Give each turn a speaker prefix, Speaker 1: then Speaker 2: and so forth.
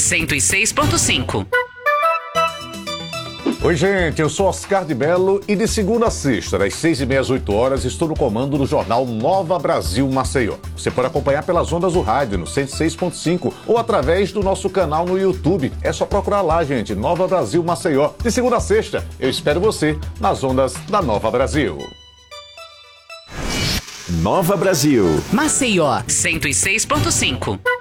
Speaker 1: 106.5.
Speaker 2: Oi, gente, eu sou Oscar de Mello e de segunda a sexta, das 6h30 às 8h, estou no comando do jornal Nova Brasil Maceió. Você pode acompanhar pelas ondas do rádio no 106.5 ou através do nosso canal no YouTube. É só procurar lá, gente, Nova Brasil Maceió. De segunda a sexta, eu espero você nas ondas da Nova Brasil.
Speaker 3: Nova Brasil.
Speaker 1: Maceió, 106.5.